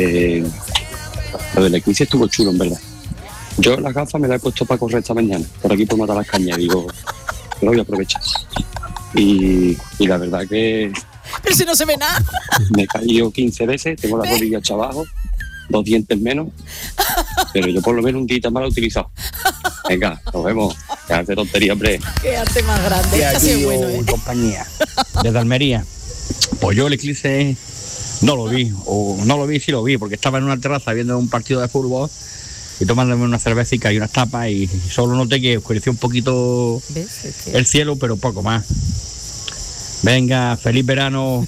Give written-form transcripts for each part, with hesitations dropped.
lo del eclipse estuvo chulo, en verdad. Yo las gafas me las he puesto para correr esta mañana, por aquí por Matar las Cañas, digo, lo voy a aprovechar. Y la verdad que... Pero si no se ve nada. Me he caído 15 veces, tengo las rodillas hacia abajo, 2 dientes menos, pero yo por lo menos un día más lo he utilizado. Venga, nos vemos. Que hace tontería, hombre. Qué arte más grande. Y aquí Qué bueno, compañía, desde Almería. Pues yo el eclipse no lo vi, sí lo vi, porque estaba en una terraza viendo un partido de fútbol y tomándome una cervecita y unas tapas y solo noté que oscureció un poquito el cielo, pero poco más. Venga, feliz verano.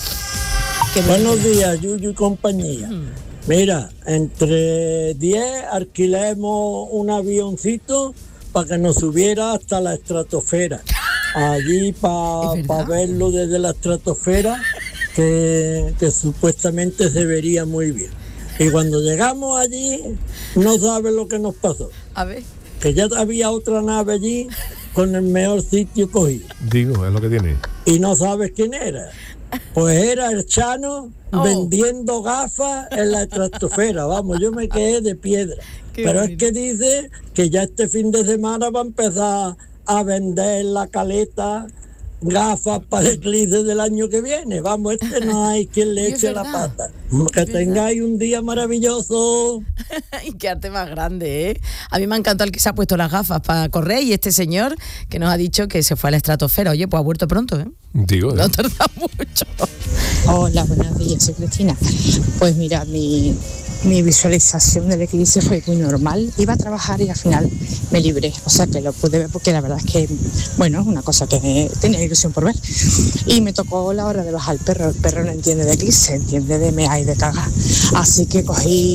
Buenos días, Yuyu y compañía. Mira, entre 10 alquilemos un avioncito para que nos subiera hasta la estratosfera. Allí para verlo desde la estratosfera, que supuestamente se vería muy bien. Y cuando llegamos allí, no sabes lo que nos pasó. A ver. Que ya había otra nave allí con el mejor sitio cogido. Digo, es lo que tiene. Y no sabes quién era. Pues era el Chano vendiendo gafas en la estratosfera. Vamos, yo me quedé de piedra. Pero es que dice que ya este fin de semana va a empezar a vender en la Caleta gafas para el eclipse del año que viene. Vamos, no hay quien le eche la pata. Que tengáis un día maravilloso. Y qué arte más grande, ¿eh? A mí me ha encantado el que se ha puesto las gafas para correr y este señor que nos ha dicho que se fue a la estratosfera. Oye, pues ha vuelto pronto, ¿eh? Digo, no tarda mucho. Hola, buenos días, soy Cristina. Pues mira, mi visualización del eclipse fue muy normal. Iba a trabajar y al final me libré. O sea que lo pude ver porque la verdad es que, bueno, es una cosa que tenía ilusión por ver. Y me tocó la hora de bajar el perro. El perro no entiende de eclipse, entiende de mea y de cagar. Así que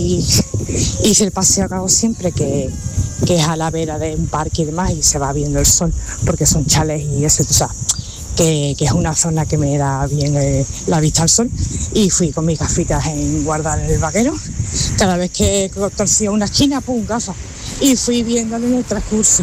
hice el paseo que hago siempre, que es a la vera de un parque y demás, y se va viendo el sol, porque son chales y eso, tú sabes. Que es una zona que me da bien la vista al sol, y fui con mis gafitas en guardar el vaquero. Cada vez que torcía una esquina, pum, gafas, y fui viéndolo en el transcurso.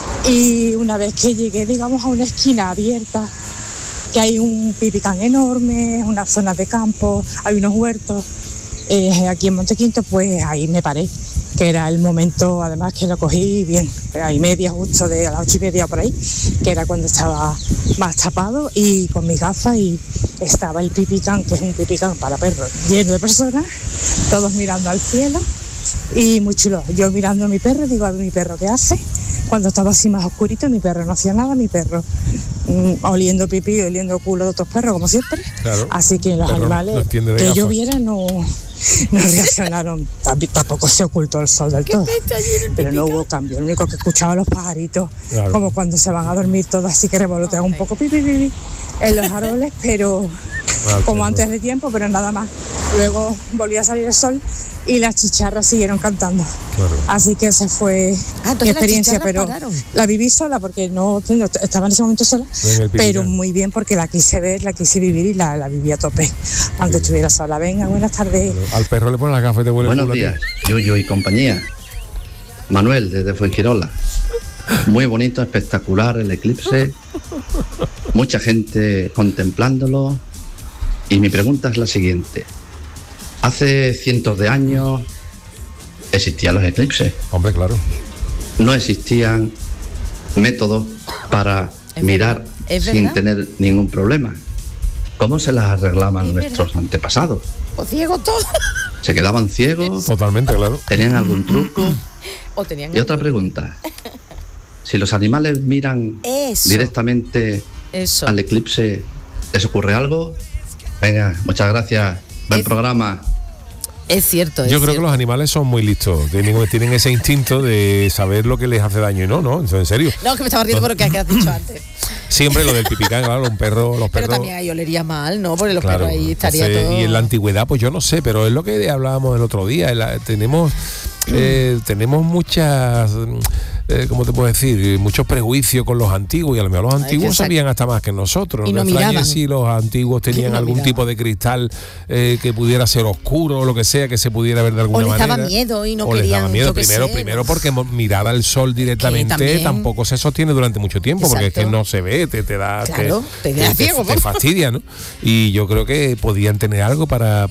Y una vez que llegué, digamos, a una esquina abierta, que hay un pipicán enorme, una zona de campo, hay unos huertos, aquí en Montequinto, pues ahí me paré, que era el momento, además que lo cogí bien, a media, justo de a las 8:30 por ahí, que era cuando estaba más tapado, y con mis gafas, y estaba el pipicán, que es un pipicán para perros, lleno de personas, todos mirando al cielo, y muy chulo. Yo mirando a mi perro, digo, a ver mi perro qué hace. Cuando estaba así más oscurito, mi perro no hacía nada, mi perro oliendo pipí, oliendo culo de otros perros, como siempre. Claro. Así que los animales que yo viera no reaccionaron. Tampoco se ocultó el sol del todo, pero no hubo cambio. Lo único que escuchaba los pajaritos, claro, como cuando se van a dormir todos, así que revolotean un poco pipi en los árboles, pero como antes de tiempo, pero nada más. Luego volvió a salir el sol y las chicharras siguieron cantando. Claro. Así que esa fue mi experiencia, pero la viví sola porque estaba en ese momento sola, pero muy bien porque la quise ver, la quise vivir y la viví a tope, aunque estuviera sola. Venga, buenas tardes. Al perro le ponen las gafas y te huele el culo. Buenos días, Yuyu y compañía. Manuel, desde Fuengirola. Muy bonito, espectacular el eclipse. Mucha gente contemplándolo. Y mi pregunta es la siguiente. Hace cientos de años existían los eclipses. Hombre, claro. No existían métodos para mirar sin tener ningún problema. ¿Cómo se las arreglaban nuestros antepasados? ¿O ciegos todos? ¿Se quedaban ciegos? Totalmente, claro. ¿Tenían algún truco? Y otra pregunta. Si los animales miran directamente al eclipse, ¿les ocurre algo? Venga, muchas gracias. Buen programa. Es cierto. Yo creo que los animales son muy listos. Tienen ese instinto de saber lo que les hace daño y no, en serio. No, que me estaba riendo por lo que has dicho antes. Siempre lo del pipicán, claro, los perros. Pero también ahí olería mal, ¿no? Porque los perros ahí estaría todo. Y en la antigüedad, pues yo no sé, pero es lo que hablábamos el otro día. Tenemos muchas. ¿Cómo te puedo decir? Muchos prejuicios con los antiguos, y a lo mejor los antiguos sabían hasta más que nosotros. Y no me extraña miraban. si los antiguos tenían algún tipo de cristal que pudiera ser oscuro o lo que sea, que se pudiera ver de alguna manera. O les daba miedo y no o querían. Les daba miedo. Primero porque mirar al sol directamente tampoco se sostiene durante mucho tiempo. Exacto. Porque es que no se ve, te da ciego, te fastidia, ¿no? Y yo creo que podían tener algo para